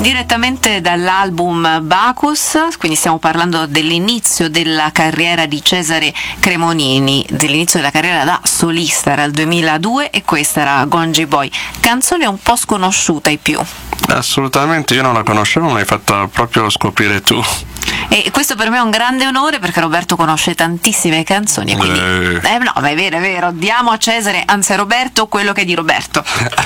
Direttamente dall'album Bacchus, quindi stiamo parlando dell'inizio della carriera di Cesare Cremonini, dell'inizio della carriera da solista, era il 2002 e questa era Gonji Boy, canzone un po' sconosciuta ai più. Assolutamente, io non la conoscevo, me l'hai fatta proprio scoprire tu. E questo per me è un grande onore perché Roberto conosce tantissime canzoni e quindi no, ma è vero, diamo a Cesare, anzi a Roberto, quello che è di Roberto.